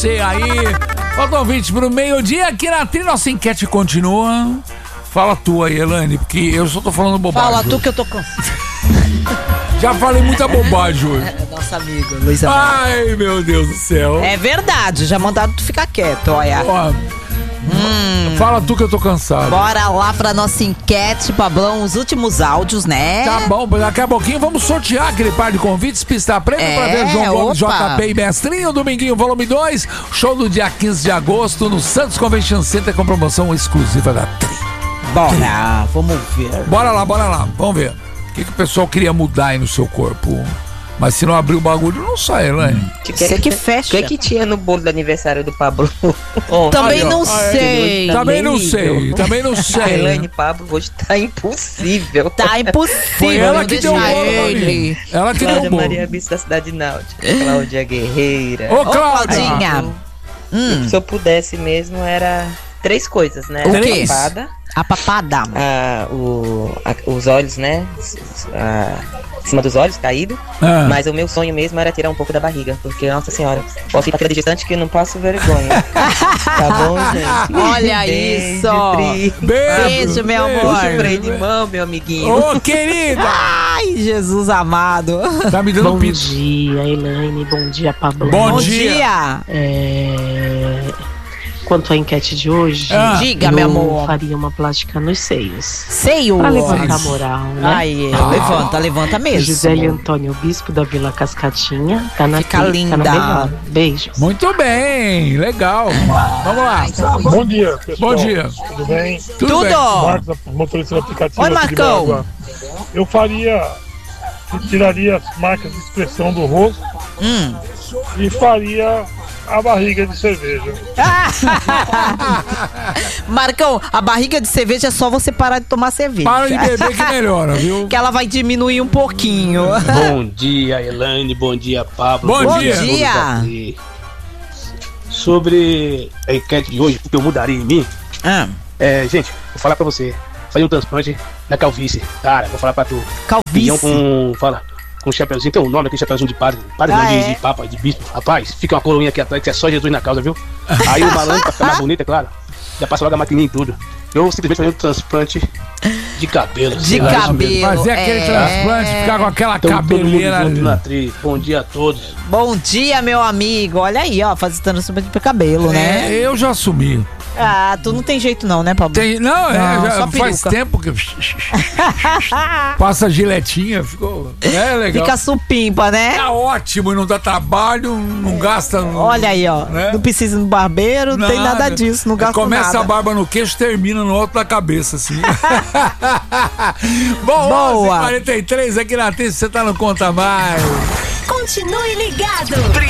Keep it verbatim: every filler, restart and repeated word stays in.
você aí. Faltam vinte pro meio-dia aqui na Tri, nossa enquete continua. Fala tu aí, Elaine, porque eu só tô falando bobagem. Fala tu que eu tô cansado. Já falei muita bobagem hoje. É, nosso amigo, Luiz Amado. Ai, meu Deus do céu. É verdade, já mandaram tu ficar quieto, olha. Ó, hum. Fala tu que eu tô cansado. Bora lá pra nossa enquete, Pablão, os últimos áudios, né? Tá bom, daqui a pouquinho vamos sortear aquele par de convites, pista preta É, pra ver João Gomes, opa. J P e Mestrinho, Dominguinho, volume dois, show do dia quinze de agosto no Santos Convention Center com promoção exclusiva da Tri. Bora, vamos ver. Bora lá, bora lá, vamos ver. O que, que o pessoal queria mudar aí no seu corpo? Mas se não abrir o bagulho, não sai, Elaine. Você que fecha. O que, que tinha no bolo do aniversário do Pablo? Também Aí, ó, não aí, sei. Também não sei, também não sei. Elaine e Pablo hoje tá impossível. Tá impossível. Foi ela não que deu o deixar bolo pra mim. Ela que deu o Cláudia bolo. Maria Bispo da Cidade Náutica. Cláudia Guerreira. Ô, Ô, Cláudia. Claudinha. Hum, Se eu pudesse mesmo, era três coisas, né? O A quê? papada, a papada. a, o, a- os olhos, né? A, em cima dos olhos, caído. Ah. Mas o meu sonho mesmo era tirar um pouco da barriga. Porque, nossa senhora, posso ir pra aquela distante que eu não passo vergonha. Tá bom, gente? Olha Beijo, isso. Tri. Beijo, Beijo, meu beijo. amor. Freio de mão, meu amiguinho. Ô, querida! Ai, Jesus amado. Tá me dando Bom pito. dia, Elaine. Bom dia, Pablo. Bom Bom dia. dia. É... Quanto à enquete de hoje, Ah. Diga, eu meu amor. faria uma plástica nos seios. Seio. Pra levantar a moral, né? Ai, levanta, levanta mesmo. Gisele Antônio Bispo da Vila Cascatinha. Tá na Fica tri, linda. Tá na melhor. Beijos. Muito bem, legal. Vamos lá. Bom dia, pessoal. Bom dia. Tudo bem? Tudo, Tudo. bem. Marcos, motorista do aplicativo. Oi, aqui de Marcão. Maraguá. Eu faria, tiraria as marcas de expressão do rosto Hum. e faria a barriga de cerveja. Marcão, a barriga de cerveja é só você parar de tomar cerveja. Para de beber que melhora, viu? Que ela vai diminuir um pouquinho. Bom dia, Elaine. Bom dia, Pablo. Bom Bom dia. dia. dia. Sobre a enquete de hoje, o que eu mudaria em mim, Ah, é, gente, vou falar pra você. Fazer um transplante da calvície. Cara, vou falar pra tu. Pinhão calvície. com. Fala. Com um chapeuzinho, tem um nome aqui, chapeuzinho de padre. Padre Ah, não, de, é? de papa, de bispo. Rapaz, fica uma coroinha aqui atrás, que é só Jesus na causa, viu? Aí o malandro, pra ficar mais bonito, é claro. Já passa logo a maquininha e tudo. Eu simplesmente fazer um transplante de cabelo. De sei lá, cabelo. Fazer aquele é. transplante, ficar com aquela Então, todo mundo cabeleira. junto na tri. Bom dia a todos. Bom dia, meu amigo. Olha aí, ó, fazendo transplante de cabelo, né? É, eu já assumi. Ah, tu não tem jeito não, né, Pablo? Tem, não, é, Não, já só faz peruca. tempo que passa a giletinha, ficou. É legal. Fica supimpa, né? Tá ótimo, não dá trabalho, não gasta. não- Olha aí, ó. né? Não precisa ir no barbeiro, não tem nada disso, não gasta Começa nada. a barba no queixo, termina no alto da cabeça, assim. Bom, Boa. onze e quarenta e três aqui na T, você tá no Conta Mais. Continue ligado.